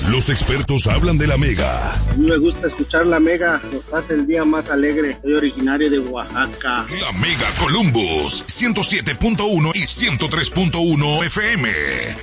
Los expertos hablan de la Mega. A mí me gusta escuchar la Mega, nos hace el día más alegre. Soy originario de Oaxaca. La Mega Columbus, 107.1 y 103.1 FM.